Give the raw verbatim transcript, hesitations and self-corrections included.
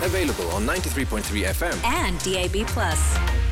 Available on ninety-three point three F M and D A B plus.